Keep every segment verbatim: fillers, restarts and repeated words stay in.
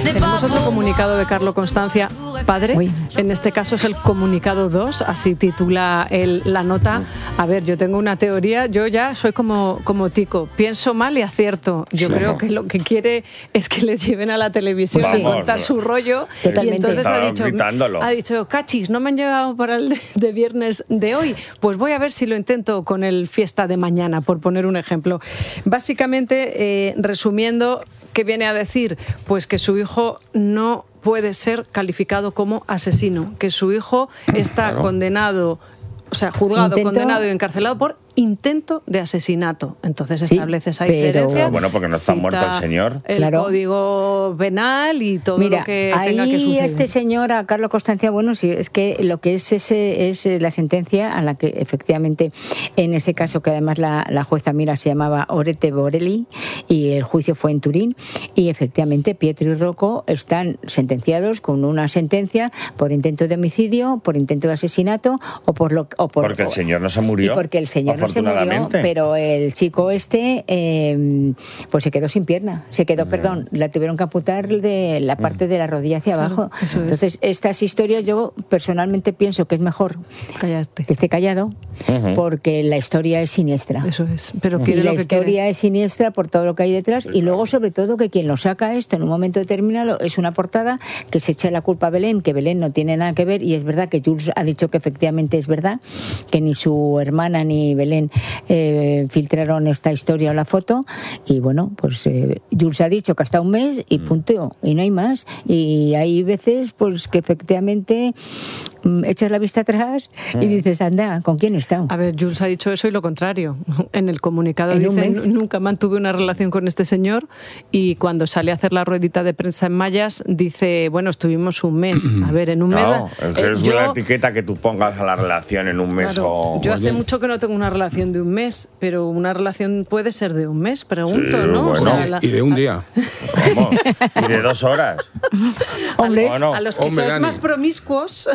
Tenemos otro comunicado de Carlo Constancia, padre. Uy. En este caso es el comunicado dos, así titula el, la nota. A ver, yo tengo una teoría, yo ya soy como, como Tico, pienso mal y acierto. Yo sí. creo que lo que quiere es que le lleven a la televisión a contar su rollo. Totalmente. Y entonces ha dicho, gritándolo. ha dicho, cachis, no me han llevado para el de, de viernes de hoy. Pues voy a ver si lo intento con el fiesta de mañana, por poner un ejemplo. Básicamente, eh, resumiendo, ¿qué viene a decir? Pues que su hijo no puede ser calificado como asesino, que su hijo está claro. condenado, o sea, juzgado, ¿Intento? condenado y encarcelado por intento de asesinato. Entonces sí, establece esa pero... diferencia. Bueno, porque no está muerto el señor. El claro. código penal y todo Mira, lo que ahí tenga que suceder. Este señor, a Carlos Constancia, bueno, sí, es que lo que es ese es la sentencia a la que efectivamente, en ese caso que además la, la jueza Mira se llamaba Orete Borelli y el juicio fue en Turín y efectivamente Pietro y Rocco están sentenciados con una sentencia por intento de homicidio, por intento de asesinato o por lo o por, porque el señor no se murió. Y porque el señor no se murió, pero el chico este eh, pues se quedó sin pierna, se quedó, mm. perdón, la tuvieron que amputar de la parte de la rodilla hacia abajo. Claro, entonces, es. estas historias yo personalmente pienso que es mejor Cállate. que esté callado, uh-huh. porque la historia es siniestra. Eso es, pero quiere y lo la que historia quiere. es siniestra por todo lo que hay detrás, sí, y luego sobre todo que quien lo saca esto en un momento determinado es una portada que se echa la culpa a Belén, que Belén no tiene nada que ver, y es verdad que Jules ha dicho que efectivamente es verdad, que ni su hermana ni Belén eh, filtraron esta historia o la foto, y bueno, pues eh, Jules ha dicho que hasta un mes y punto, y no hay más, y hay veces pues que efectivamente mm, echas la vista atrás y dices, anda, ¿con quién está? A ver, Jules ha dicho eso y lo contrario. En el comunicado dice, nunca mantuve una relación con este señor, y cuando sale a hacer la ruedita de prensa en Mayas dice, bueno, estuvimos un mes. A ver, en un claro, mes... Es, que eh, es yo, una etiqueta que tú pongas a la relación en un mes claro, o... Yo hace mucho que no tengo una relación de un mes, pero una relación puede ser de un mes, pregunto, sí, ¿no? Bueno. O sea, la, y de un día. ¿Cómo? Y de dos horas. Hombre, a, a los que hombre, sois Dani. más promiscuos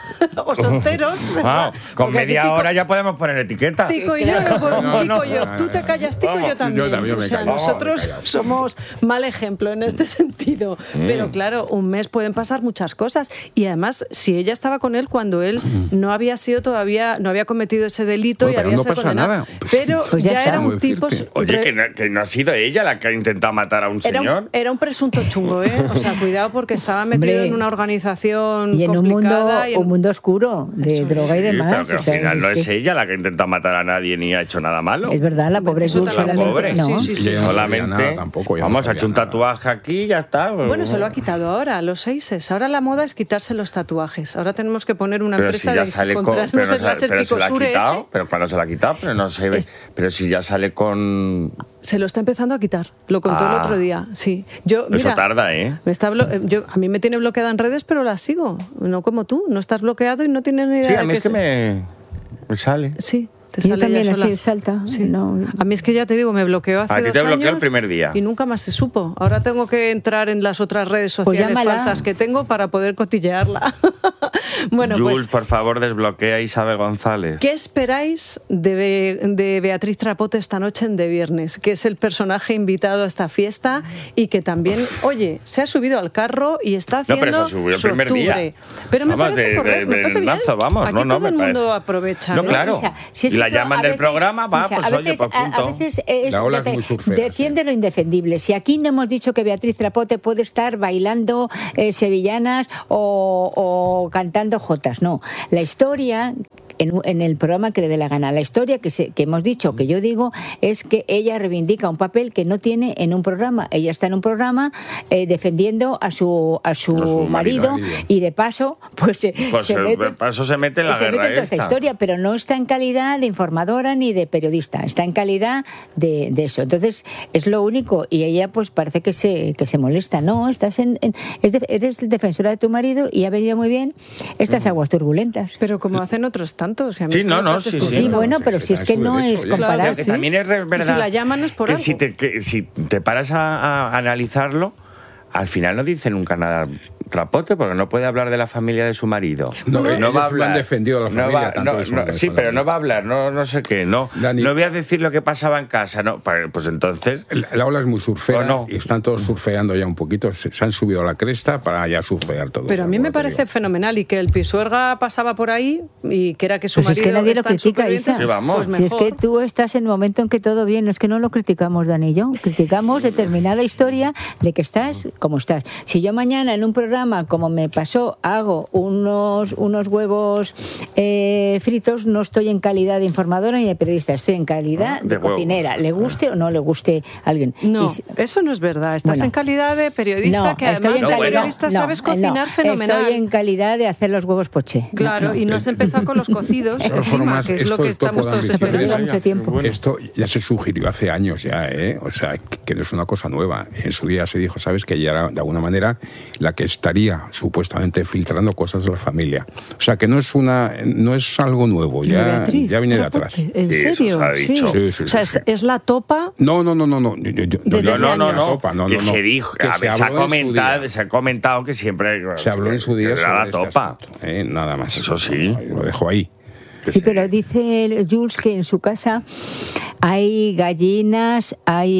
o solteros, Wow, con porque media Tico, hora ya podemos poner etiqueta. Tico y yo, Claro. pues, No, Tico no, y yo, no, tú no, te no. callas, Tico, Vamos. yo también. Yo también me o sea, callo. nosotros Vamos, me callo. somos mal ejemplo en este sentido. Mm. Pero claro, un mes pueden pasar muchas cosas. Y además, si ella estaba con él cuando él no había sido todavía, no había cometido ese delito, Bueno, y pero había no sido pasa condenado. nada. Pues, pero pues ya ya está. era un ¿Cómo tipo... decirte? Oye, re- que no, que no ha sido ella la que ha intentado matar a un Era señor. un, era un presunto chungo, ¿eh? O sea, cuidado, porque estaba metido Hombre, en una organización y en un mundo, complicada. y en- un mundo oscuro de Eso droga y Sí, demás. pero que al o sea, final no es es que- ella la que intenta matar a nadie ni ha hecho nada malo. Es verdad, la pobre Eso Jules te lo solamente... pobre. No. Sí, sí, sí. Ella no sabía Solamente, nada tampoco, ella no vamos, ha sabía hecho un nada. tatuaje aquí y ya está. Bueno, se lo ha quitado ahora, a los seises. Ahora la moda es quitarse los tatuajes. Ahora tenemos que poner una Pero empresa si ya de sale con, comprarnos pero, no el se, láser pero se la ha Picosure quitado, ese. pero cuando se la ha quitado, pero no se ve. Es- Pero si ya sale con... Se lo está empezando a quitar. Lo contó Ah. el otro día. Sí. Yo, mira, Eso tarda, ¿eh? Me está blo- yo, a mí me tiene bloqueada en redes, pero la sigo. No como tú. No estás bloqueado y no tienes ni idea Sí, a de mí es que se- me, me sale. Sí. Te Yo sale también ya sola. así salta. Sí. No. A mí es que ya te digo, me bloqueó hace A ti dos te bloqueó años el primer día. y nunca más se supo. Ahora tengo que entrar en las otras redes Pues sociales llámala. falsas que tengo para poder cotillearla. Bueno, Jules, pues, por favor, desbloquea a Isabel González. ¿qué esperáis de, Be- de Beatriz Trapote esta noche en De Viernes? Que es el personaje invitado a esta fiesta y que también, oye, se ha subido al carro y está No, haciendo pero se subió el su primer octubre. día. Pero me Vamos, parece de- correcto, de- me parece del bien. mazo, vamos. Aquí No, no, todo me el mundo parece- aprovecha. No, ¿eh? claro. Isa, si es Y que la tú, llaman a del veces- programa, va, Isa, pues a oye, veces, pues a- punto. A veces es La ola es defe- muy surfera, defiende lo indefendible. Si aquí no hemos dicho que Beatriz Trapote puede estar bailando eh, sevillanas o, o cantando jotas, no. La historia, en, en el programa que le dé la gana, la historia que, se, que hemos dicho, que yo digo, es que ella reivindica un papel que no tiene en un programa. Ella está en un programa eh, defendiendo a su, a su, A su marido, marido. y de paso pues, se, Pues se el- mete, de paso se mete en la se guerra mete en toda esta esta. historia, pero no está en calidad de informadora ni de periodista, está en calidad de, de eso. Entonces, es lo único, y ella pues parece que se, que se molesta. No, estás en, en- es de- eres defensora de tu marido y ha venido muy bien estas aguas turbulentas. Pero como hacen otros tantos. y a mí Sí, es que no, me no, parece sí, estupendo. Sí, no, bueno, sí, pero sí, si es está que en su no derecho, es oye. comparar. Claro, Que sí. también es re- Y verdad si la llaman es por que algo. si te, que si te paras a, a analizarlo, al final no dice nunca nada trapote porque no puede hablar de la familia de su marido. No, no ellos va a lo hablar. han defendido a la No familia, va- tanto no, que son no, de sí, esa pero familia. no va a hablar, no, no sé qué. No, Dani. no voy a decir lo que pasaba en casa. No, Pa- pues entonces. La, la ola es muy surfera ¿O no? y están todos surfeando ya un poquito. Se, se han subido a la cresta para ya surfear todo. Pero a mí me parece fenomenal y que el Pisuerga pasaba por ahí y que era que su Pues es marido que nadie lo está en critica, supervivencia, Isa. Sí, vamos. pues Si es que mejor. tú estás en el momento en que todo bien, no es que no lo criticamos, Dani y yo, criticamos determinada historia de que estás como estás. Si yo mañana en un programa, como me pasó, hago unos, unos huevos eh, fritos, no estoy en calidad de informadora ni de periodista, estoy en calidad Ah, de, de huevo. cocinera, le guste o no le guste a alguien. No, Y si- eso no es verdad. Estás Bueno. en calidad de periodista no, que estoy además en de calidad- periodista no, sabes no, cocinar fenomenal. Estoy en calidad de hacer los huevos poché. Claro, y no has empezado con los cocidos De todas encima, formas, que es lo esto que del topo estamos de todos ambiciones- Pero lleva esperando. mucho tiempo. Bueno. Esto ya se sugirió hace años ya, ¿eh? O sea, que, que no es una cosa nueva. En su día se dijo, ¿sabes? Que ella era, de alguna manera, la que estaría supuestamente filtrando cosas de la familia. O sea, que no es una, no es algo nuevo, ya, Beatriz, ya viene de Trapote, atrás. ¿En Sí, eso serio? se ha dicho. Sí, sí, O sea, sí, es, sí. es la topa. No, no, no, no, no. Yo- yo- yo- Desde yo hace No, no, no, años. no. sopa, no, que no, no. se dijo, Que a ver, se, ha habló en su comentado, día. se ha comentado que siempre Se habló en su día que sobre era la este topa. asunto, ¿eh? Nada más. Eso sí. Lo dejo ahí. Sí, pero dice el Jules que en su casa hay gallinas,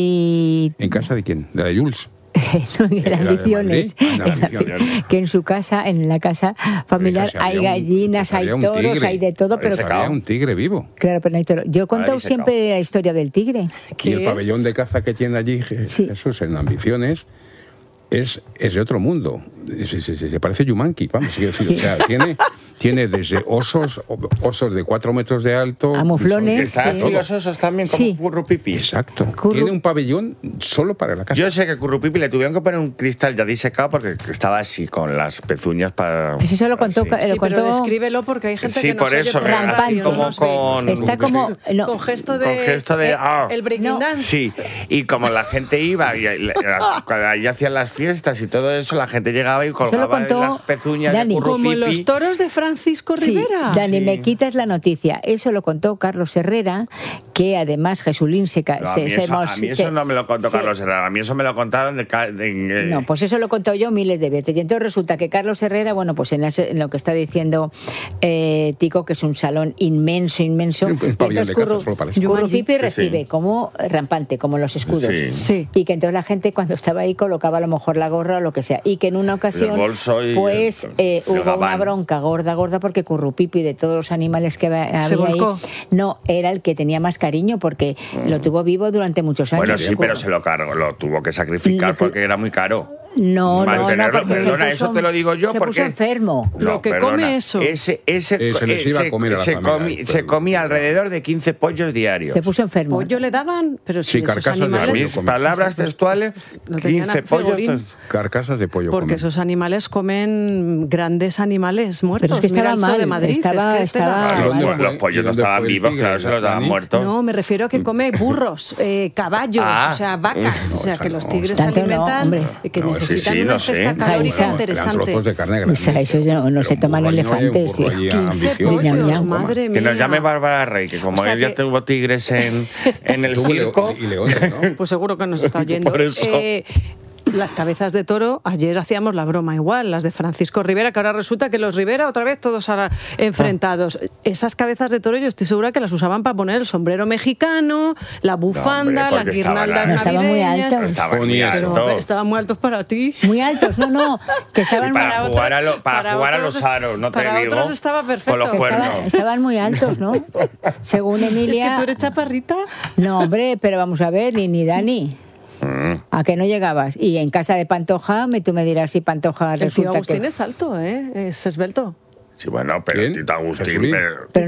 hay ¿En casa de quién? ¿De la Jules? no, en ¿Era de ambiciones, Madrid? Ah, no, en la- ambiciones. que en su casa, en la casa familiar, Hija, si hay había un- gallinas, si hay había un toros, tigre. hay de todo, pero Parece Había un tigre vivo. claro, pero no hay toro. Yo he contado Ahí se siempre la historia del tigre. Y ¿Qué el es? pabellón de caza que tiene allí Je- Sí. Jesús en Ambiciones es, es de otro mundo. Se, se- se- se parece Yumanqui, vamos, quiero decir, o sea, tiene, tiene desde osos, osos de cuatro metros de alto. A muflones, Está Sí. así los osos también como Sí. Currupipi. Exacto. Curru- Tiene un pabellón solo para la casa. Yo sé que Currupipi le tuvieron que poner un cristal ya disecado porque estaba así con las pezuñas para. Pues eso lo contó, así. ca- Sí, lo pero contó descríbelo porque hay gente Sí, que no por se eso, oye que por la así radio, como no nos con- ve. está como no, Con gesto de... Con gesto de, eh, ah. el breaking No. dance. Sí, y como la gente iba, y, y- cuando allí hacían las fiestas y todo eso, la gente llegaba y colgaba contó las pezuñas Dani. de Como en los Currupipi. toros de Francisco Sí, Rivera. Dani, Sí. me quitas la noticia. Eso lo contó Carlos Herrera, que además Jesulín se... ca- No, a se- mí, se eso, a mos- mí eso se- no me lo contó se- Carlos Herrera, a mí eso me lo contaron de... ca- de- de- No, pues eso lo he contado yo miles de veces. Y entonces resulta que Carlos Herrera, bueno, pues en, las- en lo que está diciendo eh, Tico, que es un salón inmenso, inmenso. Un- un y pabellón entonces de caza Curru- solo para eso. Currupipi Sí, sí. recibe como rampante, como los escudos. Sí. Sí. Y que entonces la gente cuando estaba ahí colocaba a lo mejor la gorra o lo que sea. Y que en una ocasión, bolso y pues el- eh, el hubo una gabán. bronca gorda, gorda, porque Currupipi, de todos los animales que había Se había ahí, volcó. no, era el que tenía más cariño porque lo tuvo vivo durante muchos años. Bueno, sí, pero se lo cargó, lo tuvo que sacrificar Lo que- porque era muy caro. No, no, no, Mantenerlo, porque se perdona, puso- eso te lo digo yo se porque... puso enfermo. Lo que come eso. Ese, ese, Eh, se les iba a comer a la se, familia, comi- pero- se comía alrededor de quince pollos diarios. Se puso enfermo. Pollo le daban, pero si Sí, esos carcasas de animales... pollo. Mis palabras textuales, Lo tenían quince a pollos. frigorín. Carcasas de pollo Porque comen. esos animales comen grandes animales muertos. Pero es que Mira estaba el zoo mal, de Madrid, estaba- es que estaba- tela. ¿Y dónde Los, fue? los pollos ¿Y no dónde estaban fue el vivos, tigre? claro, se los daban Dani? muertos. No, me refiero a que come burros, eh, caballos, Ah. o sea, vacas. No, o sea, esa que no, los tigres Tanto no, alimentan, hombre. y que No, sí, necesitan sí, una no sé. cesta calórica Jaisa. Eran interesante. trozos de carne grande. Isa, eso no- no se toman Pero un burro allí, un elefantes, burro sí. allí, quince ambicioso. Ñam, pollos, ñam. madre mía. Que nos llame Bárbara Rey, que como O sea ella que- tuvo tigres en, en el Tuvo leo- circo... y leones, ¿no? Pues seguro que nos está oyendo. Por eso. Eh, las cabezas de toro, ayer hacíamos la broma igual, las de Francisco Rivera, que ahora resulta que los Rivera otra vez todos ahora enfrentados. Esas cabezas de toro yo estoy segura que las usaban para poner el sombrero mexicano, la bufanda, porque la estaban guirnalda a- No, estaban muy navideñas. altos. Estaban muy Ponía- Pero altos. estaban muy altos para ti. Muy altos, no, no, que estaban, Sí, para muy- otro- jugar a, lo- para para jugar a otros los es- aros, no te para digo. otros estaba perfecto. Con los Que cuernos. estaban, estaban muy altos, ¿no? Según Es Emilia. que tú eres chaparrita. No, hombre, pero vamos a ver, ni, ni Dani. Mm. ¿A que no llegabas? Y en casa de Pantoja, me, tú me dirás si Pantoja El tío resulta Agustín que... es alto, ¿eh? Es esbelto. Sí, bueno, pero ¿Quién? Tito Agustín... Jesulín. pero- Pero